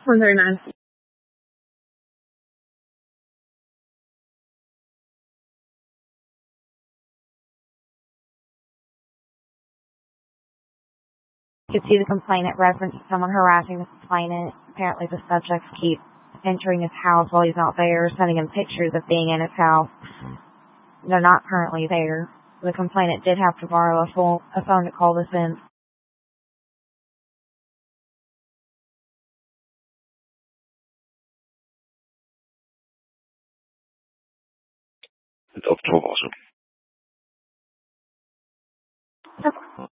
139. You could see the complainant referenced someone harassing the complainant. Apparently the subjects keep entering his house while he's not there, sending him pictures of being in his house. They're not currently there. The complainant did have to borrow a phone to call this in. Het optrommels.